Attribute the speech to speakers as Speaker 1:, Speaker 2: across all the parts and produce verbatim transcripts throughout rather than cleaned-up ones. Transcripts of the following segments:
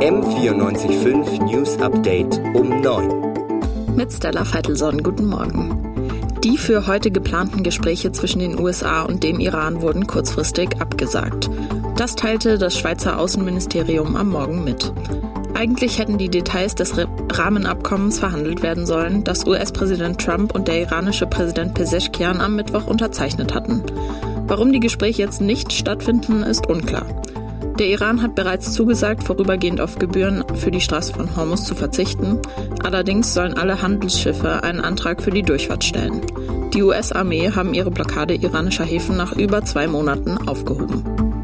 Speaker 1: M vierundneunzig Komma fünf News Update um neun.
Speaker 2: Mit Stella Veitelson, guten Morgen. Die für heute geplanten Gespräche zwischen den U S A und dem Iran wurden kurzfristig abgesagt. Das teilte das Schweizer Außenministerium am Morgen mit. Eigentlich hätten die Details des Rahmenabkommens verhandelt werden sollen, das U S-Präsident Trump und der iranische Präsident Pezeshkian am Mittwoch unterzeichnet hatten. Warum die Gespräche jetzt nicht stattfinden, ist unklar. Der Iran hat bereits zugesagt, vorübergehend auf Gebühren für die Straße von Hormuz zu verzichten. Allerdings sollen alle Handelsschiffe einen Antrag für die Durchfahrt stellen. Die U S-Armee haben ihre Blockade iranischer Häfen nach über zwei Monaten aufgehoben.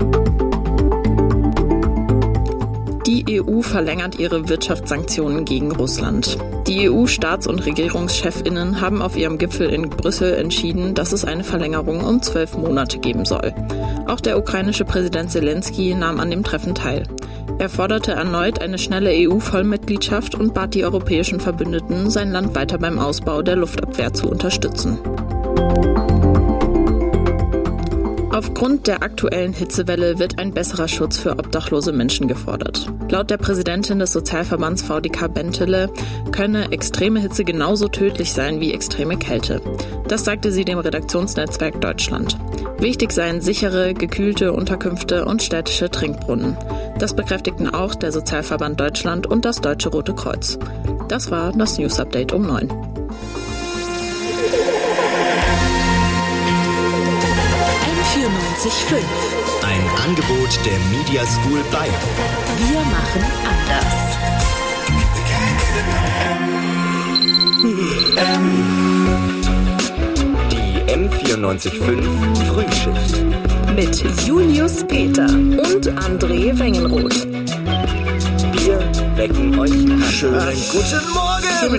Speaker 2: Die E U verlängert ihre Wirtschaftssanktionen gegen Russland. Die E U-Staats- und Regierungschefinnen haben auf ihrem Gipfel in Brüssel entschieden, dass es eine Verlängerung um zwölf Monate geben soll. Auch der ukrainische Präsident Zelensky nahm an dem Treffen teil. Er forderte erneut eine schnelle E U-Vollmitgliedschaft und bat die europäischen Verbündeten, sein Land weiter beim Ausbau der Luftabwehr zu unterstützen. Aufgrund der aktuellen Hitzewelle wird ein besserer Schutz für obdachlose Menschen gefordert. Laut der Präsidentin des Sozialverbands V D K Bentele könne extreme Hitze genauso tödlich sein wie extreme Kälte. Das sagte sie dem Redaktionsnetzwerk Deutschland. Wichtig seien sichere, gekühlte Unterkünfte und städtische Trinkbrunnen. Das bekräftigten auch der Sozialverband Deutschland und das Deutsche Rote Kreuz. Das war das News Update um neun.
Speaker 3: vierundneunzig Komma fünf.
Speaker 4: Ein Angebot der Media School Bayern.
Speaker 3: Wir machen anders.
Speaker 1: Die M vierundneunzig Komma fünf Frühschicht.
Speaker 3: Mit Julius Peter und André Wengenroth.
Speaker 1: Wir wecken euch an.
Speaker 5: Schönen guten Morgen!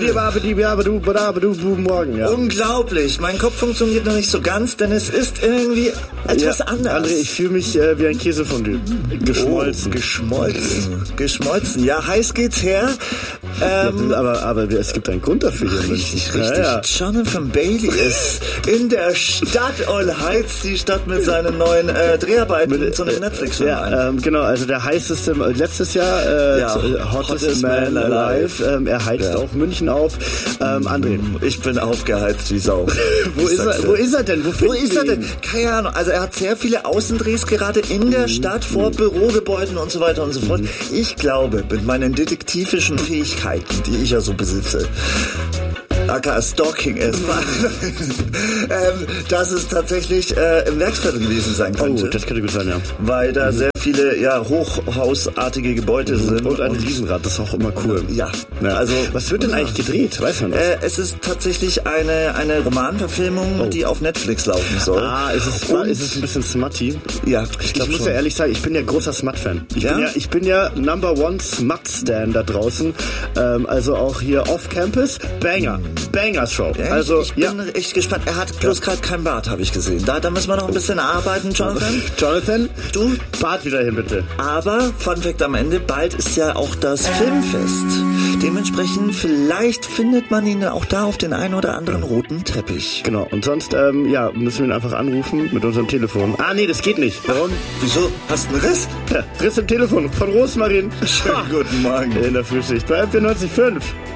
Speaker 5: Morgen, ja. Unglaublich, mein Kopf funktioniert noch nicht so ganz, denn es ist irgendwie etwas ja, anders.
Speaker 6: André, ich fühle mich äh, wie ein Käsefondue. Geschmolzen.
Speaker 5: Oh, geschmolzen. Geschmolzen. Ja, heiß geht's her. Ähm,
Speaker 6: ja, aber, aber es gibt einen Grund dafür hier.
Speaker 5: Richtig, richtig. Ja, ja. Jonathan Bailey ist in der Stadt und heizt die Stadt mit seinen neuen äh, Dreharbeiten mit so einem Netflix-Film
Speaker 6: ja,
Speaker 5: ein.
Speaker 6: Ähm, genau, also der heißeste, letztes Jahr, äh,
Speaker 5: ja,
Speaker 6: Hottest, Hottest Man, Man Alive. Ähm, er heizt ja. auch München auf. Ähm, André.
Speaker 5: Ich bin aufgeheizt wie Sau.
Speaker 6: wo, ist er, wo ist er denn? Wo,
Speaker 5: wo ist er denn? Keine Ahnung. Also er hat sehr viele Außendrehs gerade in der Stadt vor mhm. Bürogebäuden und so weiter und so fort. Mhm. Ich glaube, mit meinen detektivischen Fähigkeiten, die ich ja so besitze, aka Stalking erstmal, ähm, dass es tatsächlich äh, im Werksviertel gewesen sein könnte.
Speaker 6: Oh, das könnte gut sein, ja.
Speaker 5: Weil da mhm. sehr viele ja, hochhausartige Gebäude mhm. sind.
Speaker 6: Und ein Riesenrad, das ist auch immer cool.
Speaker 5: Ja.
Speaker 6: ja. Also, was wird denn ja. eigentlich gedreht? Weiß man das?
Speaker 5: Äh, es ist tatsächlich eine, eine Romanverfilmung, oh. die auf Netflix laufen soll.
Speaker 6: Ah, ist es, Und, ist es ein bisschen smutty?
Speaker 5: Ja, ich glaube
Speaker 6: Ich muss
Speaker 5: schon.
Speaker 6: ja ehrlich sagen, ich bin ja großer Smut-Fan. Ich,
Speaker 5: ja?
Speaker 6: bin ja, ich bin ja Number One Smut-Stan da draußen. Ähm, also auch hier off-Campus. Banger. Banger-Show.
Speaker 5: Ja,
Speaker 6: also,
Speaker 5: ich, ich bin ja. echt gespannt. Er hat bloß gerade kein Bart, habe ich gesehen. Da, da müssen wir noch ein bisschen arbeiten, Jonathan.
Speaker 6: Jonathan,
Speaker 5: du?
Speaker 6: Bart wieder hin, bitte.
Speaker 5: Aber, Fun Fact am Ende, bald ist ja auch das Filmfest. Dementsprechend, vielleicht findet man ihn auch da auf den einen oder anderen roten Teppich.
Speaker 6: Genau, und sonst, ähm, ja, müssen wir ihn einfach anrufen mit unserem Telefon. Ah, nee, das geht nicht. Warum?
Speaker 5: Wieso? Hast du einen Riss?
Speaker 6: Ja, Riss im Telefon von Rosmarin.
Speaker 5: Schönen guten Morgen.
Speaker 6: In der Frühschicht bei M vierundneunzig Komma fünf.